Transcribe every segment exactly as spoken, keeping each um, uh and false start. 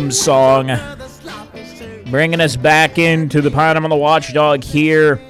theme song, bringing us back into the Pioneer on the Watchdog here.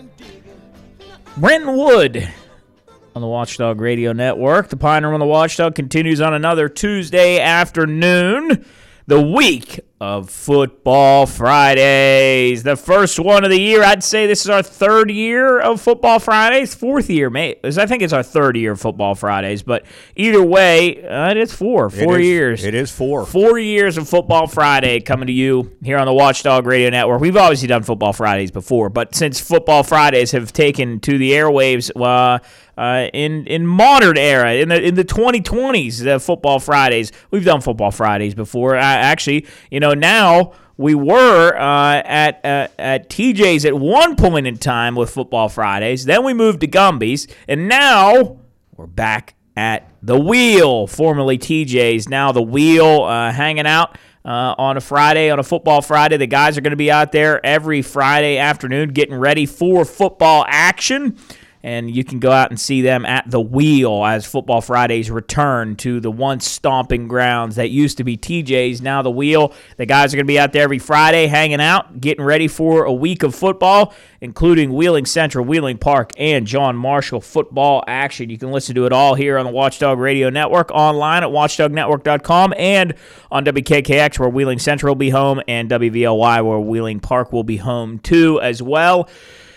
Brenton Wood on the Watchdog Radio Network. The Pioneer on the Watchdog continues on another Tuesday afternoon, the week of Football Fridays. The first one of the year. I'd say this is our third year of Football Fridays. Fourth year, mate. I think it's our third year of Football Fridays. But either way, uh, it's four. Four it is, years. It is four. Four years of Football Friday coming to you here on the Watchdog Radio Network. We've obviously done Football Fridays before, but since Football Fridays have taken to the airwaves uh, uh, in in modern era, in the in the twenty twenties, uh, Football Fridays, we've done Football Fridays before. Uh, actually, you know, now we were uh, at uh, at T J's at one point in time with Football Fridays. Then we moved to Gumby's, and now we're back at The Wheel, formerly T J's, now The Wheel, uh, hanging out uh, on a Friday, on a Football Friday. The guys are going to be out there every Friday afternoon getting ready for football action. And you can go out and see them at The Wheel as Football Fridays return to the once stomping grounds that used to be T J's, now The Wheel. The guys are going to be out there every Friday hanging out, getting ready for a week of football, including Wheeling Central, Wheeling Park, and John Marshall football action. You can listen to it all here on the Watchdog Radio Network, online at watchdog network dot com, and on W K K X, where Wheeling Central will be home, and W V L Y, where Wheeling Park will be home too as well.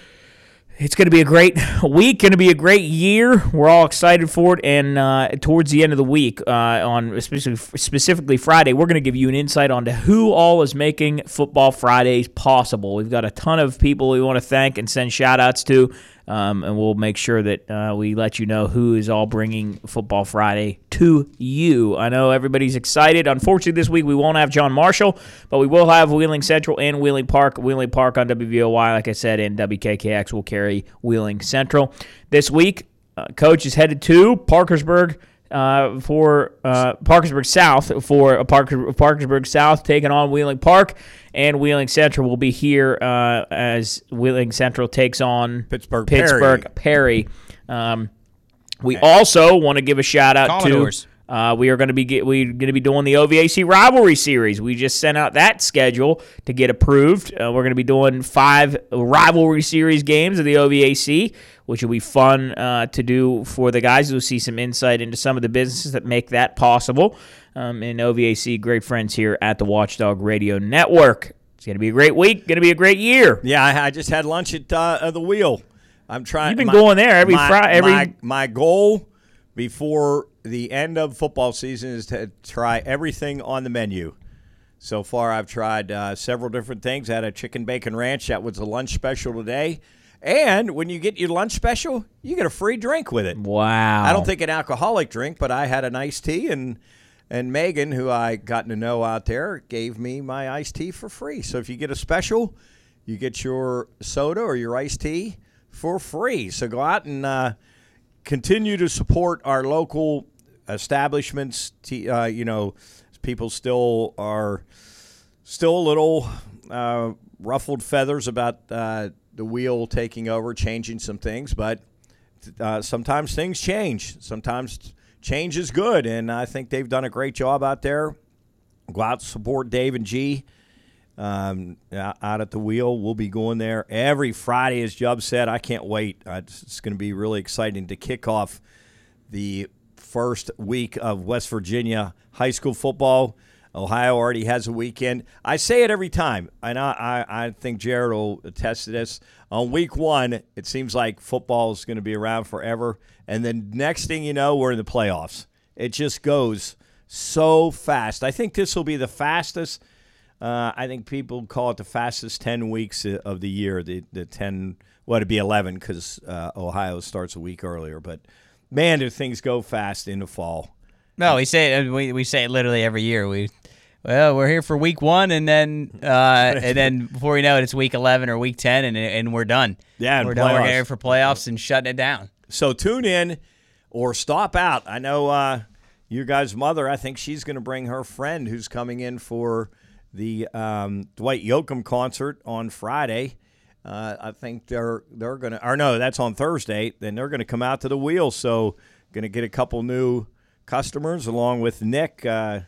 It's going to be a great week, going to be a great year. We're all excited for it, and uh, towards the end of the week, uh, on specifically, specifically Friday, we're going to give you an insight onto who all is making Football Fridays possible. We've got a ton of people we want to thank and send shout-outs to, um, and we'll make sure that uh, we let you know who is all bringing Football Friday to you. I know everybody's excited. Unfortunately, this week we won't have John Marshall, but we will have Wheeling Central and Wheeling Park. Wheeling Park on W V O Y, like I said, and W K K X will carry Wheeling Central. This week, uh, Coach is headed to Parkersburg uh, for uh, Parkersburg South for uh, Parker, Parkersburg South taking on Wheeling Park, and Wheeling Central will be here uh, as Wheeling Central takes on Pittsburgh Pittsburgh Perry. Perry. Um, we also want to give a shout out Commodores. to. Uh, we are going to be get, we're going to be doing the O V A C rivalry series. We just sent out that schedule to get approved. Uh, we're going to be doing five rivalry series games of the O V A C, which will be fun uh, to do for the guys. You'll see some insight into some of the businesses that make that possible. Um, in O V A C, great friends here at the Watchdog Radio Network. It's going to be a great week. Going to be a great year. Yeah, I, I just had lunch at uh, at The Wheel. I'm trying. You've been my, going there every my, Friday. Every my, my goal before the end of football season is to try everything on the menu. So far, I've tried uh, several different things. I had a chicken bacon ranch. That was a lunch special today. And when you get your lunch special, you get a free drink with it. Wow. I don't think an alcoholic drink, but I had an iced tea, and and Megan, who I gotten to know out there, gave me my iced tea for free. So if you get a special, you get your soda or your iced tea for free. So go out and uh, continue to support our local establishments. Uh, you know, people still are still a little uh, ruffled feathers about uh, the Wheel taking over, changing some things, but uh, sometimes things change. Sometimes change is good, and I think they've done a great job out there. Go out and support Dave and G um, out at the Wheel. We'll be going there every Friday, as Jubb said. I can't wait. Uh, it's going to be really exciting to kick off the first week of West Virginia high school football. Ohio already has a weekend. I say it every time, and I, I, I think Jared will attest to this. On week one, it seems like football is going to be around forever, and then next thing you know, we're in the playoffs. It just goes so fast. I think this will be the fastest. Uh, I think people call it the fastest ten weeks of the year, the, the ten, well, it'd be eleven because uh, Ohio starts a week earlier, but man, do things go fast in the fall. No, we say it, we we say it literally every year. We well, we're here for week one, and then uh, and then before we know it, it's week eleven or week ten, and and we're done. Yeah, and we're done. We're playoffs. here for playoffs and shutting it down. So tune in or stop out. I know uh, your guys' mother. I think she's going to bring her friend who's coming in for the um, Dwight Yoakam concert on Friday. Uh, I think they're they're going to, or no, that's on Thursday. Then they're going to come out to the Wheel. So going to get a couple new customers along with Nick, uh,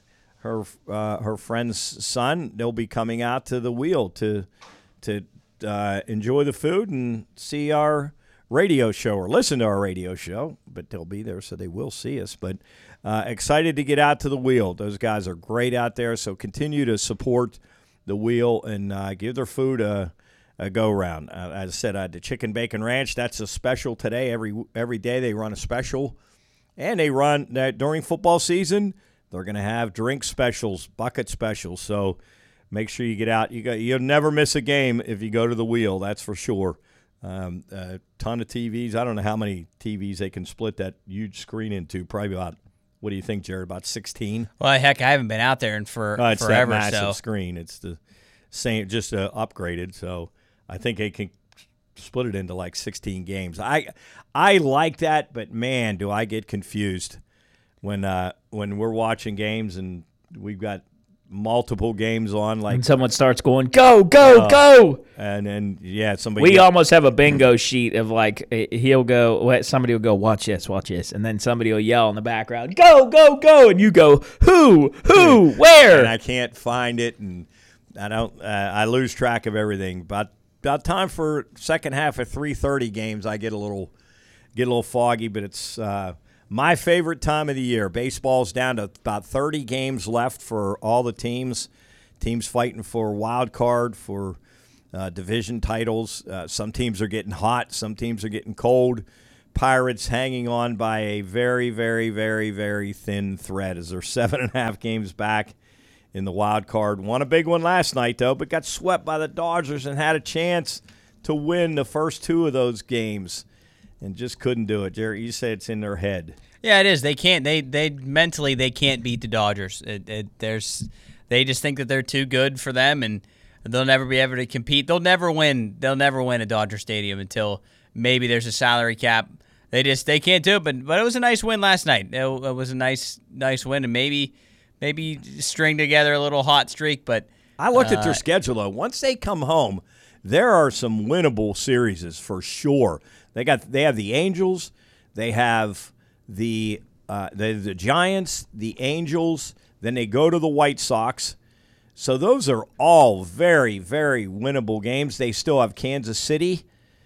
her uh, her friend's son. They'll be coming out to the wheel to to uh, enjoy the food and see our radio show or listen to our radio show. But they'll be there, so they will see us. But uh, excited to get out to the wheel. Those guys are great out there. So continue to support the wheel and uh, give their food a, a go round. Uh, as I said, uh, the Chicken Bacon Ranch, that's a special today. Every every day they run a special. And they run that during football season. They're going to have drink specials, bucket specials. So make sure you get out. You got you'll never miss a game if you go to the wheel. That's for sure. Um, a ton of T Vs. I don't know how many T Vs they can split that huge screen into. Probably about. What do you think, Jared? About sixteen? Well, heck, I haven't been out there in for uh, it's forever. That massive so screen. It's the same, just uh, upgraded. So I think they can split it into like sixteen games. I I like that, but man, do I get confused when uh, when we're watching games and we've got multiple games on. Like and someone starts going, go, go, uh, go. And then, yeah, somebody. We gets, almost have a bingo sheet of like, he'll go, somebody will go, watch this, watch this. And then somebody will yell in the background, go, go, go. And you go, who, who, where? And I can't find it. And I don't, uh, I lose track of everything. But about time for second half of three thirty games, I get a little, get a little foggy, but it's uh, my favorite time of the year. Baseball's down to about thirty games left for all the teams. Teams fighting for wild card, for uh, division titles. Uh, some teams are getting hot. Some teams are getting cold. Pirates hanging on by a very, very, very, very thin thread as they're seven and a half games back in the wild card. Won a big one last night, though, but got swept by the Dodgers and had a chance to win the first two of those games and just couldn't do it. Jerry, you say it's in their head. Yeah, it is. They can't. They they mentally they can't beat the Dodgers. It, it, there's they just think that they're too good for them, and they'll never be able to compete. They'll never win. They'll never win at Dodger Stadium until maybe there's a salary cap. They just they can't do it. But but it was a nice win last night. It, it was a nice nice win, and maybe maybe string together a little hot streak. But I looked uh, at their schedule though. Once they come home, there are some winnable series for sure. They got they have the Angels, they have the uh, the the Giants, the Angels. Then they go to the White Sox. So those are all very, very winnable games. They still have Kansas City.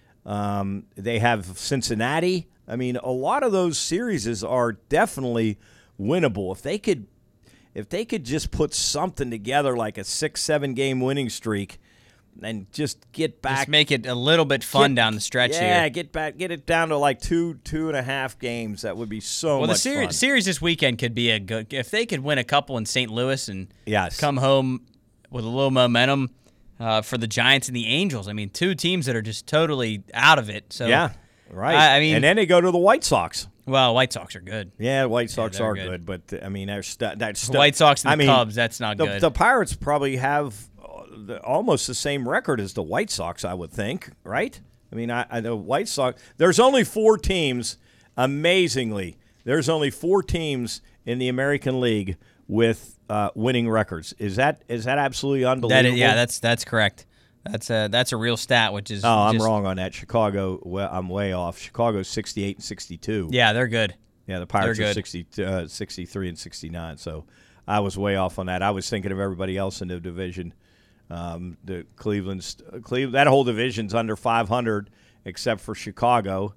Um, they have Cincinnati. I mean, a lot of those series are definitely winnable. If they could, if they could just put something together like a six, seven game winning streak, and just get back, just make it a little bit fun get, down the stretch yeah, here. Yeah, get back, get it down to like two, two and a half games. That would be so well, much the series, fun. series this weekend could be a good if they could win a couple in Saint Louis and yes. come home with a little momentum uh, for the Giants and the Angels. I mean, two teams that are just totally out of it. So yeah, right. I, I mean, and then they go to the White Sox. Well, White Sox are good. Yeah, the White Sox yeah, are good. good. but I mean, that's that's White Sox and the I mean, Cubs. That's not the, good. The Pirates probably have the, almost the same record as the White Sox, I would think, right? I mean, I, I the White Sox. There's only four teams. Amazingly, there's only four teams in the American League with uh, winning records. Is that is that absolutely unbelievable? That is, yeah, that's that's correct. That's a that's a real stat, which is. Oh, I'm just, wrong on that. Chicago, well, I'm way off. Chicago's sixty-eight and sixty-two. Yeah, they're good. Yeah, the Pirates They're are good. sixty, uh, sixty-three and sixty-nine. So I was way off on that. I was thinking of everybody else in the division. Um, the Cleveland's Cleveland, that whole division's under five hundred except for Chicago.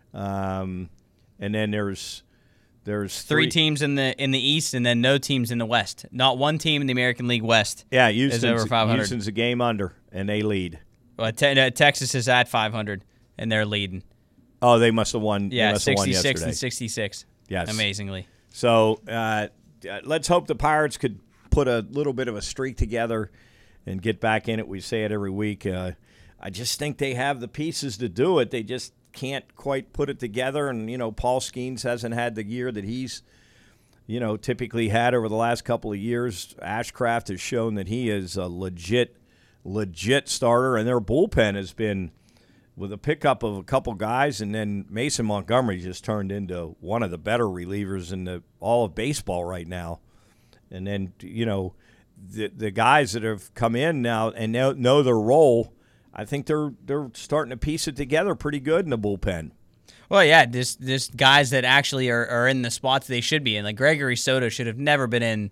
Um, and then there's there's Three three, teams in the in the East, and then no teams in the West. Not one team in the American League West. Yeah, is Houston's, over five hundred. Houston's a game under, and they lead. Well, te- uh, Texas is at five hundred, and they're leading. Oh, they must have won. Yeah, they must have won sixty-six yesterday. and sixty-six. Yes. Amazingly. So uh, let's hope the Pirates could put a little bit of a streak together and get back in it. We say it every week. Uh, I just think they have the pieces to do it. They just can't quite put it together. And, you know, Paul Skeens hasn't had the year that he's, you know, typically had over the last couple of years. Ashcraft has shown that he is a legit, legit starter. And their bullpen has been, with a pickup of a couple guys, and then Mason Montgomery just turned into one of the better relievers in the all of baseball right now. And then, you know, the the guys that have come in now and know, know their role, I think they're they're starting to piece it together pretty good in the bullpen. Well, yeah, this this guys that actually are, are in the spots they should be in. Like Gregory Soto should have never been in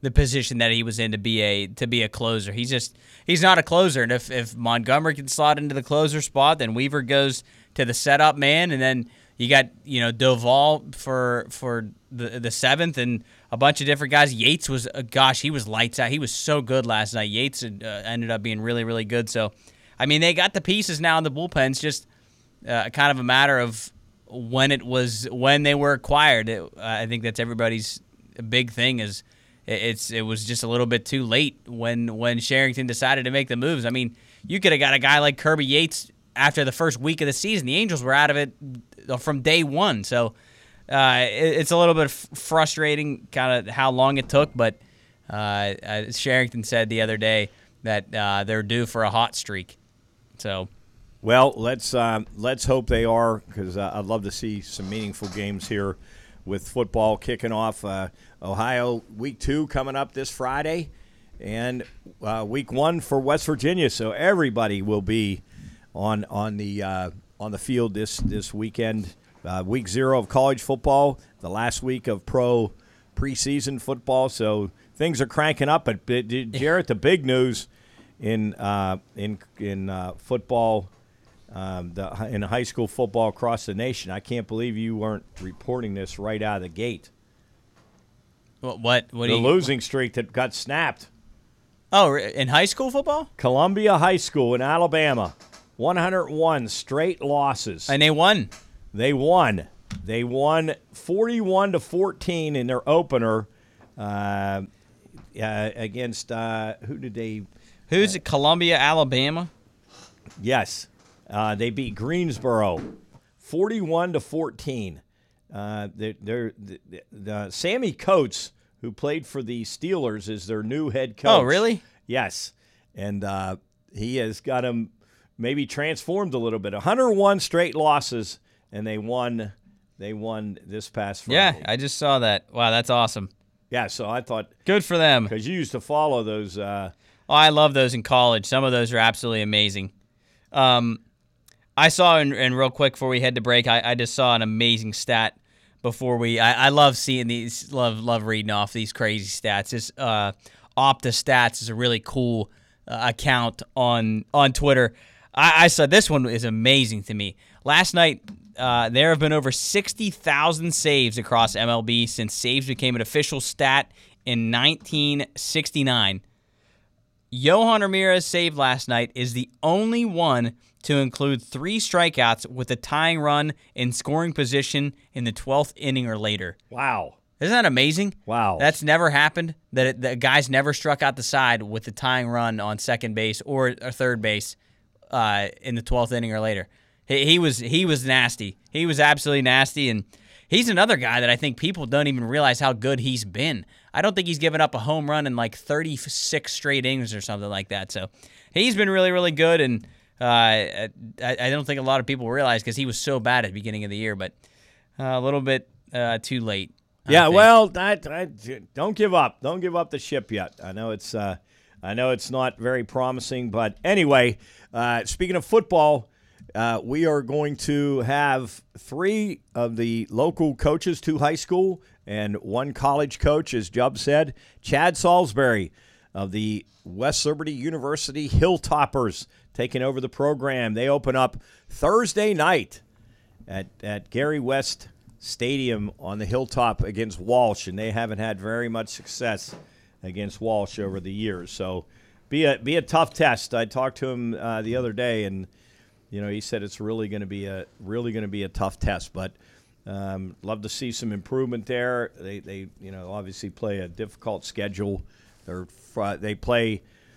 the position that he was in to be a to be a closer. He's just he's not a closer. And if, if Montgomery can slot into the closer spot, then Weaver goes to the setup man, and then you got you know Doval for for the the seventh, and a bunch of different guys. Yates was uh, gosh, he was lights out. He was so good last night. Yates uh, ended up being really really good. So, I mean, they got the pieces now in the bullpen. It's just uh, kind of a matter of when it was when they were acquired. It, uh, I think that's everybody's big thing is. It's it was just a little bit too late when when Sherrington decided to make the moves. I mean, you could have got a guy like Kirby Yates after the first week of the season. The Angels were out of it from day one, so uh, it, it's a little bit frustrating, kind of how long it took. But uh, uh, Sherrington said the other day that uh, they're due for a hot streak. So, well, let's um, let's hope they are, because uh, I'd love to see some meaningful games here with football kicking off. Uh, Ohio week two coming up this Friday, and uh, week one for West Virginia. So everybody will be on on the uh, on the field this this weekend. Uh, week zero of college football, the last week of pro preseason football. So things are cranking up. But Jarrett, the big news in uh, in in uh, football. Um, the, in high school football across the nation. I can't believe you weren't reporting this right out of the gate. What? What? what the do you, losing streak that got snapped. Oh, in high school football? Columbia High School in Alabama, one hundred one straight losses. And they won. They won. They won forty-one to fourteen in their opener uh, uh, against uh, who did they? Who's uh, it? Columbia, Alabama. Yes. Uh, they beat Greensboro, forty-one to fourteen. Uh, they're, they're, the, the, Sammy Coates, who played for the Steelers, is their new head coach. Oh, really? Yes, and uh, he has got them maybe transformed a little bit. one hundred one straight losses, and they won. They won this past Friday. Yeah, I just saw that. Wow, that's awesome. Yeah, so I thought good for them, because you used to follow those. Uh, oh, I love those in college. Some of those are absolutely amazing. Um. I saw, and, and real quick before we head to break, I, I just saw an amazing stat before we. I, I love seeing these, love love reading off these crazy stats. This uh, Opta Stats is a really cool uh, account on on Twitter. I, I saw this one is amazing to me. Last night, uh, there have been over sixty thousand saves across M L B since saves became an official stat in nineteen sixty-nine. Yohan Ramirez save last night is the only one to include three strikeouts with a tying run in scoring position in the twelfth inning or later. Wow. Isn't that amazing? Wow. That's never happened, that it, the guys never struck out the side with the tying run on second base or, or third base uh, in the twelfth inning or later. He, he was he was nasty. He was absolutely nasty, and he's another guy that I think people don't even realize how good he's been. I don't think he's given up a home run in like thirty-six straight innings or something like that. So he's been really, really good, and uh, I, I don't think a lot of people realize because he was so bad at the beginning of the year, but uh, a little bit uh, too late. Yeah, well, I, I, don't give up. Don't give up the ship yet. I know it's uh, I know it's not very promising, but anyway, uh, speaking of football, uh, we are going to have three of the local coaches, two high school and one college coach, as Jubb said. Chad Salisbury of the West Liberty University Hilltoppers taking over the program. They open up Thursday night at, at Gary West Stadium on the Hilltop against Walsh, and they haven't had very much success against Walsh over the years. So be a be a tough test. I talked to him uh, the other day, and you know he said it's really going to be a really going to be a tough test. But um, love to see some improvement there. They they you know obviously play a difficult schedule. They're they play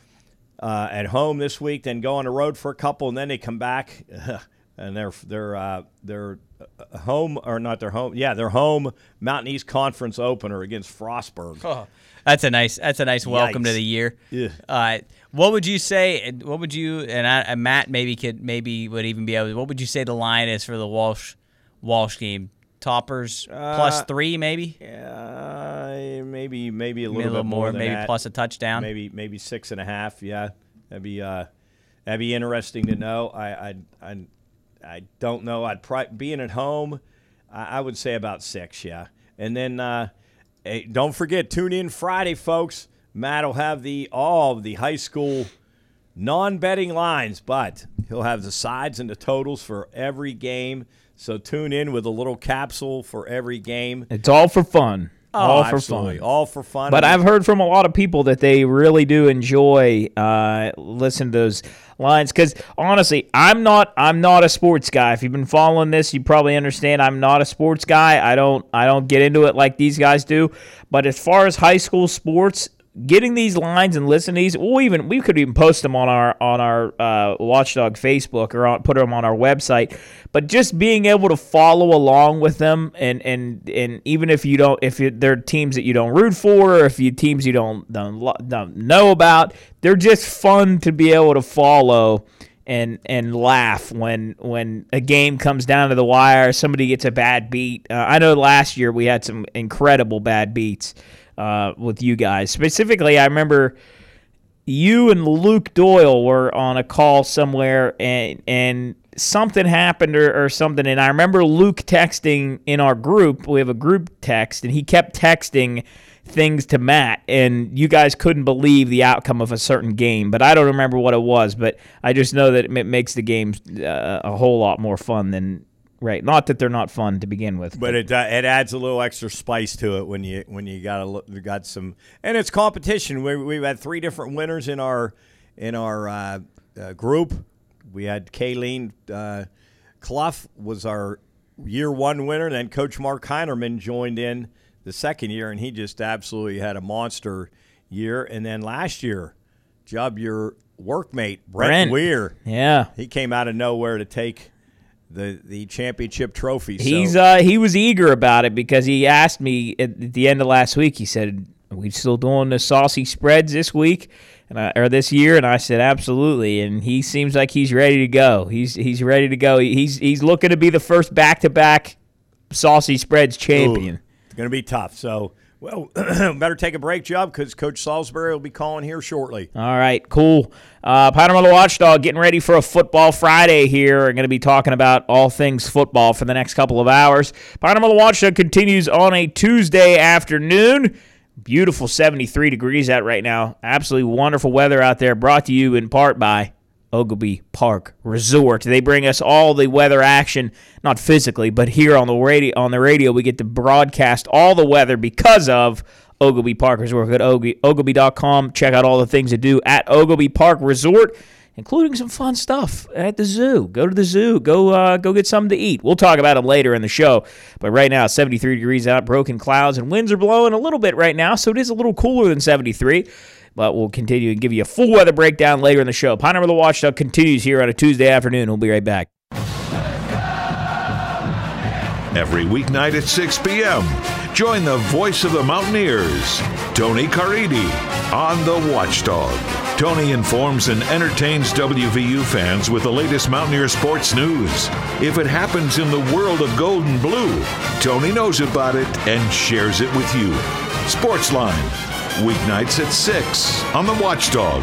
uh, at home this week, then go on the road for a couple, and then they come back. And they're they're uh, they're home or not their home yeah their home Mountain East Conference opener against Frostburg. Oh, that's a nice that's a nice welcome Yikes. to the year. Yeah. Uh, what would you say? What would you and, I, and Matt maybe could maybe would even be able. What would you say the line is for the Walsh Walsh game? Toppers uh, plus three maybe. Yeah, maybe maybe a little, maybe a little bit more. more than maybe that. plus a touchdown. Maybe maybe six and a half. Yeah, that'd be uh, that'd be interesting to know. I I I. I don't know. I'd probably, being at home, I, I would say about six, yeah. And then uh, hey, don't forget, tune in Friday, folks. Matt will have the all of the high school non-betting lines, but he'll have the sides and the totals for every game. So tune in with a little capsule for every game. It's all for fun. Oh, all for absolutely. fun. All for fun. But I've heard from a lot of people that they really do enjoy uh, listening to those lines. Because honestly, I'm not I'm not a sports guy. If you've been following this, you probably understand I'm not a sports guy. I don't I don't get into it like these guys do. But as far as high school sports, getting these lines and listening to these, we'll even we could even post them on our on our uh, Watchdog Facebook or on, put them on our website. But just being able to follow along with them, and and, and even if you don't, if you, they're teams that you don't root for, or if you teams you don't, don't don't know about, they're just fun to be able to follow and and laugh when when a game comes down to the wire. Somebody gets a bad beat. Uh, I know last year we had some incredible bad beats. Uh, with you guys. Specifically, I remember you and Luke Doyle were on a call somewhere, and and something happened or, or something, and I remember Luke texting in our group. We have a group text, and he kept texting things to Matt, and you guys couldn't believe the outcome of a certain game, but I don't remember what it was, but I just know that it makes the games uh, a whole lot more fun than Right, not that they're not fun to begin with, but, but it uh, it adds a little extra spice to it when you when you got a, got some, and it's competition. We we've had three different winners in our in our uh, uh, group. We had Kayleen uh, Clough was our year one winner, and then Coach Mark Heinerman joined in the second year, and he just absolutely had a monster year. And then last year, Jub, your workmate Brent, Brent. Weir, yeah, he came out of nowhere to take the the championship trophy. He's so. uh, he was eager about it because he asked me at the end of last week. He said, "Are we still doing the saucy spreads this week, and I, or this year?" And I said, "Absolutely." And he seems like he's ready to go. He's he's ready to go. He's he's looking to be the first back to back saucy spreads champion. Ooh, it's going to be tough. So. Well, better take a break, Job, because Coach Salisbury will be calling here shortly. All right, cool. Uh, Powndermiller Watchdog getting ready for a Football Friday here. We're going to be talking about all things football for the next couple of hours. Powndermiller Watchdog continues on a Tuesday afternoon. Beautiful seventy-three degrees out right now. Absolutely wonderful weather out there, brought to you in part by Oglebay Park Resort. They bring us all the weather action, not physically, but here on the radio. On the radio, we get to broadcast all the weather because of Oglebay Park Resort. Go to oglebay dot com. Check out all the things to do at Oglebay Park Resort, including some fun stuff at the zoo. Go to the zoo. Go uh, go get something to eat. We'll talk about them later in the show. But right now, seventy-three degrees out, broken clouds, and winds are blowing a little bit right now, so it is a little cooler than seventy-three. But we'll continue and give you a full weather breakdown later in the show. Powndermiller Watchdog continues here on a Tuesday afternoon. We'll be right back. Every weeknight at six p.m., join the voice of the Mountaineers, Tony Caridi, on the Watchdog. Tony informs and entertains W V U fans with the latest Mountaineer sports news. If it happens in the world of gold and blue, Tony knows about it and shares it with you. Sportsline. Weeknights at six on the Watchdog.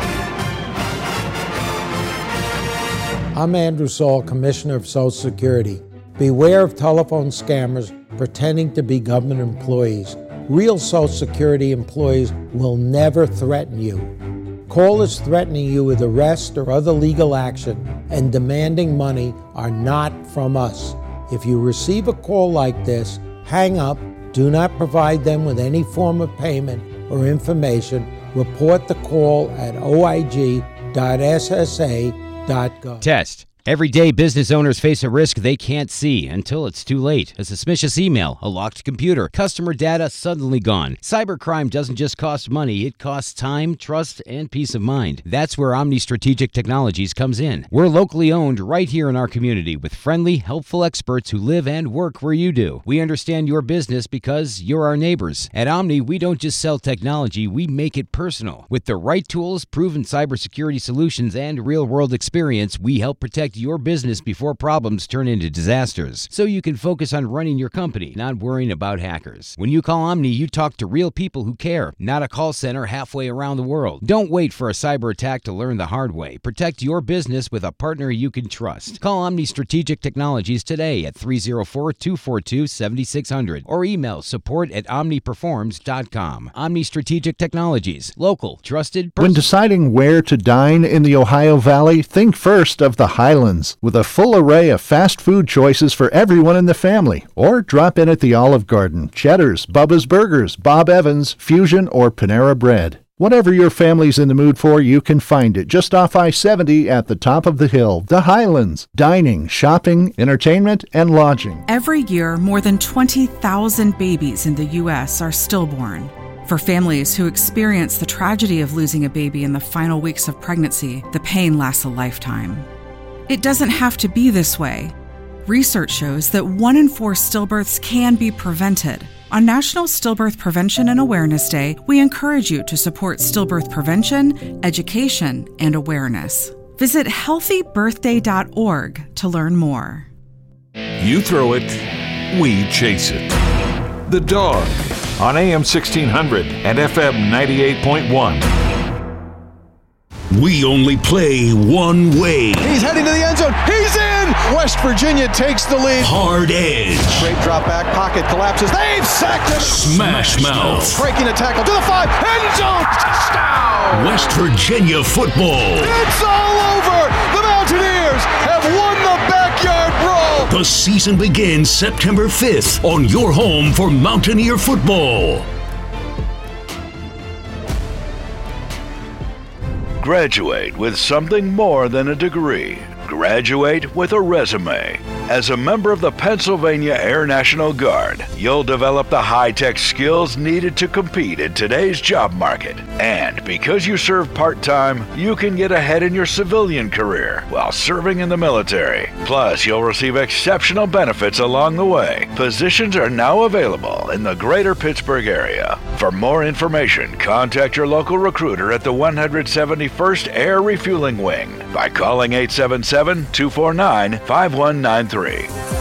I'm Andrew Saul, Commissioner of Social Security. Beware of telephone scammers pretending to be government employees. Real Social Security employees will never threaten you. Callers threatening you with arrest or other legal action and demanding money are not from us. If you receive a call like this, hang up, do not provide them with any form of payment or information. Report the call at o i g dot s s a dot gov. Test. Every day, business owners face a risk they can't see until it's too late. A suspicious email, a locked computer, customer data suddenly gone. Cybercrime doesn't just cost money, it costs time, trust, and peace of mind. That's where Omni Strategic Technologies comes in. We're locally owned right here in our community with friendly, helpful experts who live and work where you do. We understand your business because you're our neighbors. At Omni, we don't just sell technology, we make it personal. With the right tools, proven cybersecurity solutions, and real-world experience, we help protect protect your business before problems turn into disasters, so you can focus on running your company, not worrying about hackers. When you call Omni, you talk to real people who care, not a call center halfway around the world. Don't wait for a cyber attack to learn the hard way. Protect your business with a partner you can trust. Call Omni Strategic Technologies today at three oh four, two four two, seven six zero zero or email support at omni performs dot com. Omni Strategic Technologies. Local, trusted, personal. When deciding where to dine in the Ohio Valley, think first of the Highlands, with a full array of fast food choices for everyone in the family. Or drop in at the Olive Garden, Cheddar's, Bubba's Burgers, Bob Evans, Fusion, or Panera Bread. Whatever your family's in the mood for, you can find it just off I seventy at the top of the hill. The Highlands. Dining, shopping, entertainment, and lodging. Every year, more than twenty thousand babies in the U S are stillborn. For families who experience the tragedy of losing a baby in the final weeks of pregnancy, the pain lasts a lifetime. It doesn't have to be this way. Research shows that one in four stillbirths can be prevented. On National Stillbirth Prevention and Awareness Day, we encourage you to support stillbirth prevention, education, and awareness. Visit healthy birthday dot org to learn more. You throw it, we chase it. The Dog on A M sixteen hundred and F M ninety-eight point one. We only play one way. He's heading to the end zone. He's in! West Virginia takes the lead. Hard Edge. Great drop back. Pocket collapses. They've sacked him. Smash Mouth. Breaking a tackle to the five. End zone. Touchdown. West Virginia football. It's all over. The Mountaineers have won the backyard brawl. The season begins September fifth on your home for Mountaineer football. Graduate with something more than a degree. Graduate with a resume. As a member of the Pennsylvania Air National Guard, you'll develop the high-tech skills needed to compete in today's job market. And because you serve part-time, you can get ahead in your civilian career while serving in the military. Plus, you'll receive exceptional benefits along the way. Positions are now available in the greater Pittsburgh area. For more information, contact your local recruiter at the one hundred seventy-first Air Refueling Wing by calling eight seven seven, two four nine, five one nine three